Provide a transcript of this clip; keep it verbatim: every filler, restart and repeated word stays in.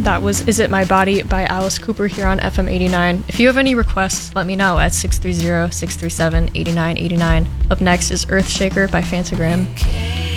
That was Is It My Body by Alice Cooper here on F M eighty-nine. If you have any requests, let me know at six three zero, six three seven, eight nine eight nine. Up next is Earthshaker by Phantogram.